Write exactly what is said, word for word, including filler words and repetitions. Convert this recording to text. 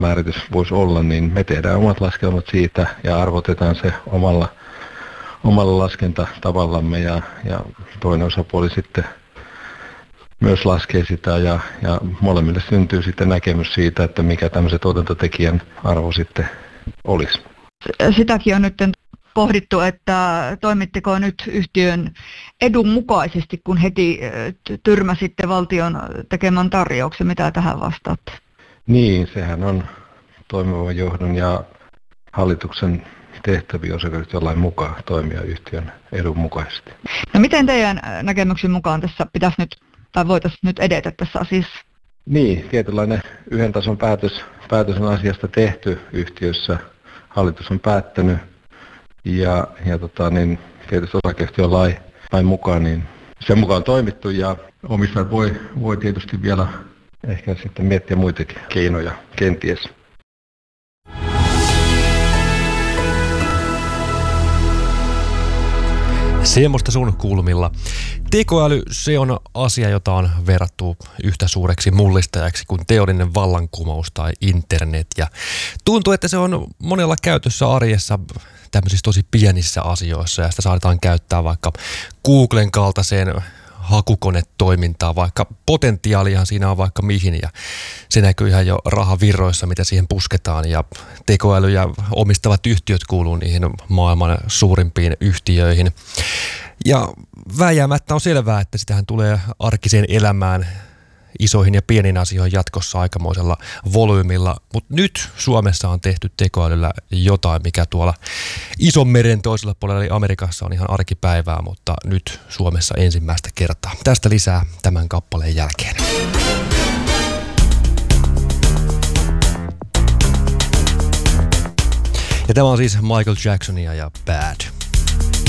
määritys voisi olla, niin me tehdään omat laskelmat siitä ja arvotetaan se omalla, omalla laskentatavallamme ja, ja toinen osapuoli sitten myös laskee sitä ja, ja molemmille syntyy sitten näkemys siitä, että mikä tämmöisen tuotantotekijän arvo sitten olisi. Sitäkin on nyt pohdittu, että toimitteko nyt yhtiön edun mukaisesti, kun heti tyrmäsitte valtion tekemän tarjouksen. Mitä tähän vastaatte? Niin, sehän on toimivan johdon ja hallituksen tehtäviä osakeyhtiölain mukaan toimia yhtiön edun mukaisesti. No miten teidän näkemyksen mukaan tässä pitäisi nyt, tai voitaisiin nyt edetä tässä asiassa? Niin, tietynlainen yhden tason päätös, päätös on asiasta tehty yhtiössä. Hallitus on päättänyt ja, ja tota, niin, tietysti osakeyhtiölain lain mukaan, niin sen mukaan on toimittu ja omistajat voi, voi tietysti vielä ehkä sitten miettiä muitakin keinoja kenties. Semmoista sun kulmilla. Tekoäly, se on asia, jota on verrattu yhtä suureksi mullistajaksi kuin teollinen vallankumous tai internet. Ja tuntuu, että se on monella käytössä arjessa tämmöisissä tosi pienissä asioissa. Ja sitä saadaan käyttää vaikka Googlen kaltaiseen hakukonetoimintaa, vaikka potentiaalihan siinä on vaikka mihin. Ja se näkyy ihan jo rahavirroissa, mitä siihen pusketaan. Ja tekoäly ja omistavat yhtiöt kuuluu niihin maailman suurimpiin yhtiöihin. Ja vääjäämättä on selvää, että sitähän tulee arkiseen elämään, isoihin ja pieniin asioihin jatkossa aikamoisella volyymilla. Mutta nyt Suomessa on tehty tekoälyllä jotain, mikä tuolla ison meren toisella puolella eli Amerikassa on ihan arkipäivää, mutta nyt Suomessa ensimmäistä kertaa. Tästä lisää tämän kappaleen jälkeen. Ja tämä on siis Michael Jacksonia ja Bad.